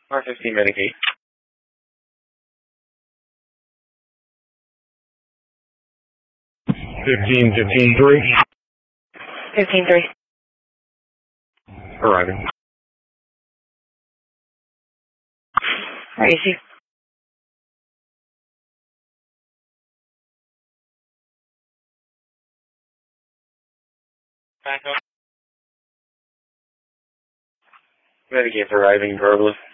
R15 Medicaid. 15-15-3. 15-3. Arriving. Where is he? Back up. Medicaid's arriving verbally.